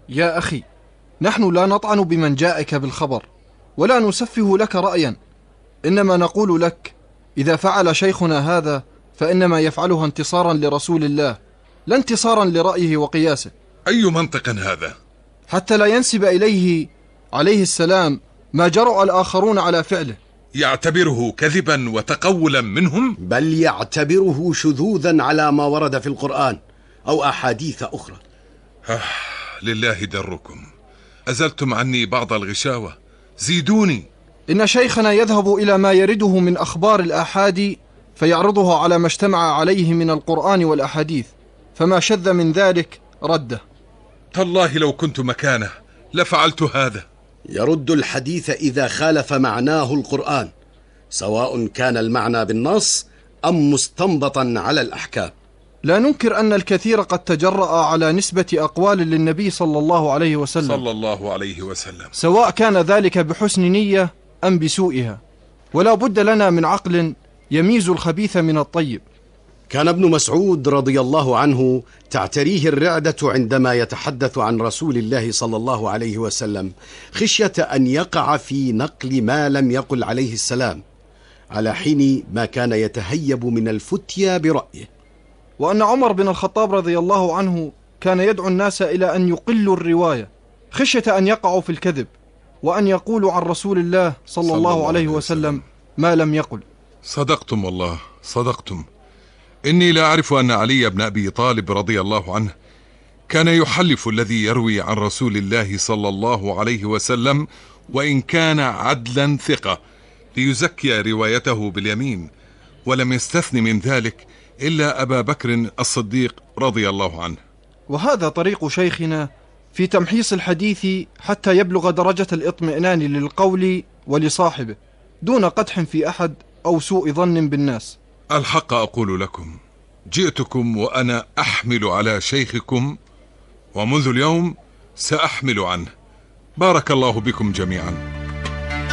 يا أخي، نحن لا نطعن بمن جاءك بالخبر ولا نسفه لك رأيا، إنما نقول لك إذا فعل شيخنا هذا فإنما يفعلها انتصارا لرسول الله لا انتصارا لرأيه وقياسه. أي منطق هذا؟ حتى لا ينسب إليه عليه السلام ما جرؤ الآخرون على فعله. يعتبره كذبا وتقولا منهم؟ بل يعتبره شذوذا على ما ورد في القرآن أو أحاديث أخرى. لله دركم، أزلتم عني بعض الغشاوة، زيدوني. إن شيخنا يذهب إلى ما يرده من أخبار الآحاد فيعرضه على ما اجتمع عليه من القرآن والأحاديث، فما شذ من ذلك رده. تالله لو كنت مكانه لفعلت هذا. يرد الحديث إذا خالف معناه القرآن، سواء كان المعنى بالنص أم مستنبطا على الأحكام. لا ننكر أن الكثير قد تجرأ على نسبة أقوال للنبي صلى الله عليه وسلم سواء كان ذلك بحسن نية أم بسوءها، ولا بد لنا من عقل يميز الخبيث من الطيب. كان ابن مسعود رضي الله عنه تعتريه الرعدة عندما يتحدث عن رسول الله صلى الله عليه وسلم، خشية أن يقع في نقل ما لم يقل عليه السلام، على حين ما كان يتهيب من الفتيا برأيه. وأن عمر بن الخطاب رضي الله عنه كان يدعو الناس إلى أن يقلوا الرواية خشية أن يقعوا في الكذب وأن يقولوا عن رسول الله صلى الله عليه وسلم ما لم يقل. صدقتم والله صدقتم. إني لا أعرف أن علي بن أبي طالب رضي الله عنه كان يحلف الذي يروي عن رسول الله صلى الله عليه وسلم وإن كان عدلا ثقة ليزكي روايته باليمين، ولم يستثن من ذلك إلا أبا بكر الصديق رضي الله عنه. وهذا طريق شيخنا في تمحيص الحديث حتى يبلغ درجة الإطمئنان للقول ولصاحبه دون قدح في أحد أو سوء ظن بالناس. الحق أقول لكم، جئتكم وأنا أحمل على شيخكم، ومنذ اليوم سأحمل عنه. بارك الله بكم جميعا.